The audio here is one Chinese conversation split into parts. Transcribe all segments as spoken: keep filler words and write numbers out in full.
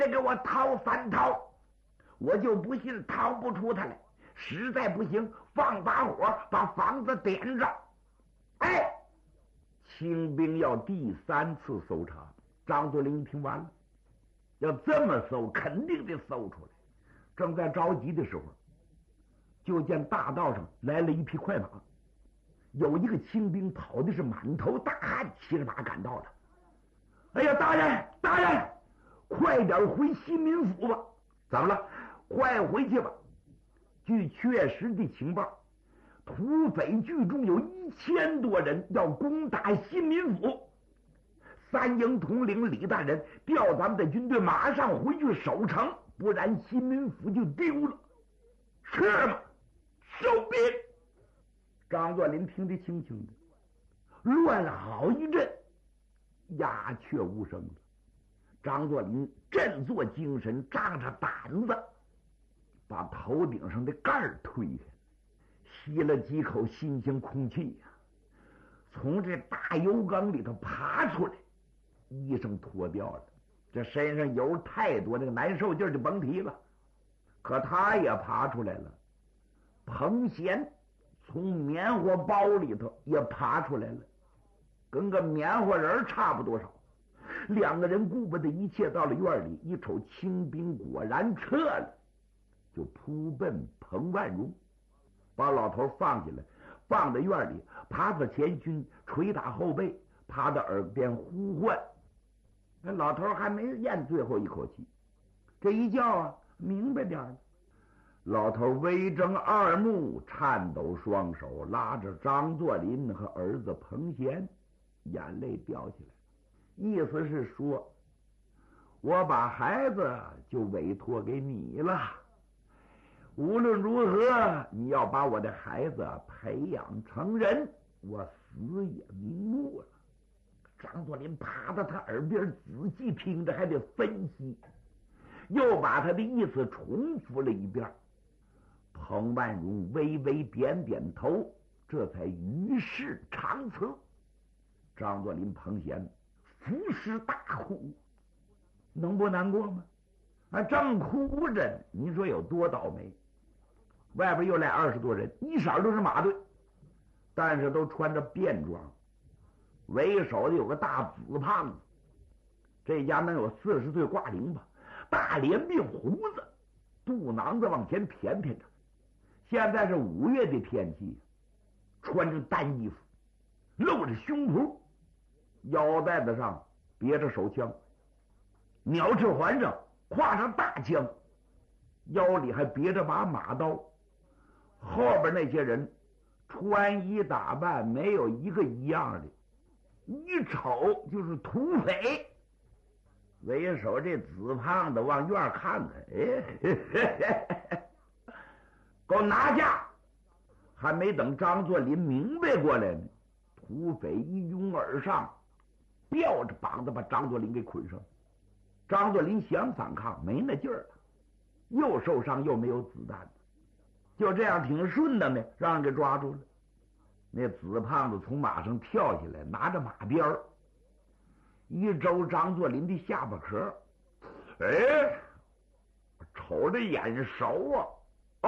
再给我掏三掏，我就不信掏不出他来。实在不行，放把火把房子点着。哎，清兵要第三次搜查。张作霖一听完了，要这么搜，肯定得搜出来。正在着急的时候，就见大道上来了一匹快马，有一个清兵跑的是满头大汗，骑着马赶到了。哎呀，大人，大人，快点回西民府吧！怎么了？快回去吧！据确实的情报，土匪聚众有一千多人要攻打新民府。三营统领李大人调咱们的军队马上回去守城，不然新民府就丢了。是吗？收兵！张作霖听得清清的，乱了好一阵，鸦雀无声了。张作霖振作精神，仗着胆子，把头顶上的盖儿推开，吸了几口新鲜空气呀、啊，从这大油缸里头爬出来，衣裳脱掉了，这身上油太多，那个难受劲儿就甭提了。可他也爬出来了，彭贤从棉花包里头也爬出来了，跟个棉花人差不多少。两个人顾不得一切，到了院里，一瞅清兵果然撤了，就扑奔彭万荣，把老头放下来，放在院里，爬到前胸，捶打后背，趴到耳边呼唤。那老头还没咽最后一口气，这一叫啊，明白点了。老头微睁二目，颤抖双手拉着张作霖和儿子彭贤，眼泪掉下来，意思是说，我把孩子就委托给你了，无论如何你要把我的孩子培养成人，我死也瞑目了。张作霖趴到他耳边仔细听着，还得分析，又把他的意思重复了一遍。彭万荣微微点点头，这才于是长辞。张作霖、彭贤伏尸大哭，能不难过吗？啊，正哭着，你说有多倒霉？外边又来二十多人，一色都是马队，但是都穿着便装。为首的有个大紫胖子，这家能有四十岁挂零吧，大脸鬓胡子，肚囊子往前偏偏着。现在是五月的天气，穿着单衣服，露着胸脯，腰带子上别着手枪，鸟翅环上挎上大枪，腰里还别着把马刀。后边那些人穿衣打扮没有一个一样的，一瞅就是土匪。为首这紫胖子往院看看，哎，给我拿下！还没等张作霖明白过来呢，土匪一拥而上，吊着膀子把张作霖给捆上。张作霖想反抗没那劲儿了，又受伤又没有子弹，就这样挺顺的呢，让人给抓住了。那紫胖子从马上跳下来，拿着马鞭儿一周张作霖的下巴壳，哎，瞅着眼熟啊！哦，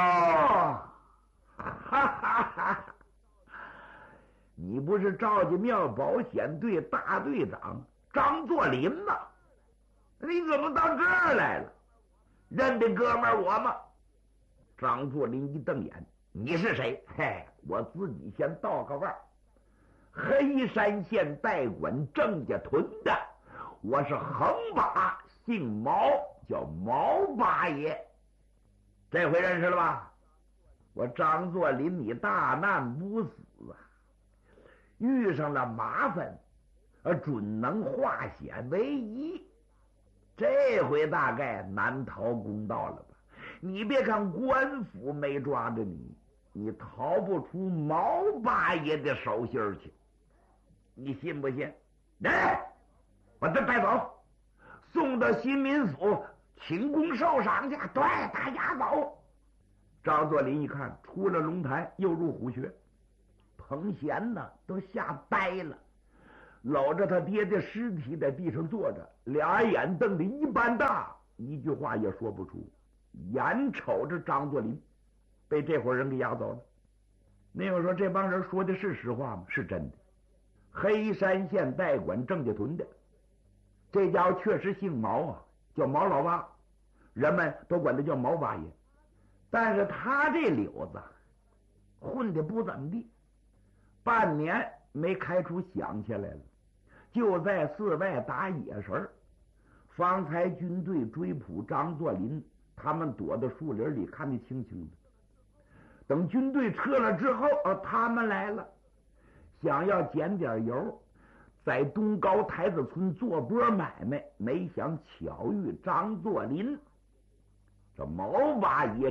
哈哈哈！你不是赵家庙保险队大队长张作霖吗？你怎么到这儿来了？认得哥们儿我吗？张作霖一瞪眼，你是谁？嘿，我自己先道个腕，黑山县代管郑家屯的，我是横把，姓毛，叫毛八爷。这回认识了吧？我张作霖，你大难不死啊！遇上了麻烦，准能化险为夷。这回大概难逃公道了吧？你别看官府没抓着你，你逃不出毛八爷的手心去，你信不信？来，把他带走，送到新民府请功受赏去。对，大家走。张作霖一看，出了龙潭又入虎穴，彭贤呢都吓呆了， 搂着他爹的尸体在地上坐着，俩眼瞪得一般大，一句话也说不出，眼瞅着张作霖被这伙人给押走了。那个说这帮人说的是实话吗？是真的。黑山县代管郑家屯的这家伙确实姓毛啊，叫毛老八，人们都管他叫毛八爷。但是他这柳子混的不怎么地，半年没开出响起来了，就在寺外打野神。方才军队追捕张作霖，他们躲到树林里看得清清的。等军队撤了之后，呃，他们来了，想要捡点油，在东高台子村做波买卖，没想巧遇张作霖。这毛八爷